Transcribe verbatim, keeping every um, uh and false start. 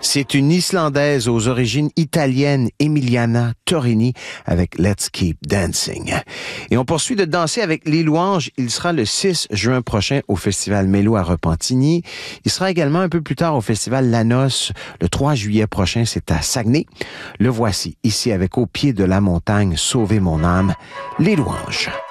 C'est une Islandaise aux origines italiennes, Emiliana Torini, avec Let's Keep Dancing. Et on poursuit de danser avec Les Louanges. Il sera le six juin prochain au Festival Mélo à Repentigny. Il sera également un peu plus tard au Festival La Noce. Le trois juillet prochain, c'est à Saguenay. Le voici ici avec Au pied de la montagne, Sauver mon âme, Les Louanges.